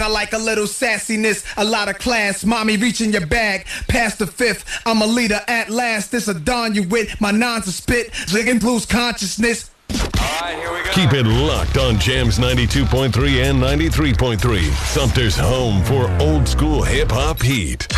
I like a little sassiness, a lot of class. Mommy reaching your bag, past the fifth. I'm a leader at last. This a dawn you with. My nines are spit, zigging blues consciousness. All right, here we go. Keep it locked on Jams 92.3 and 93.3. Sumter's home for old school hip hop heat.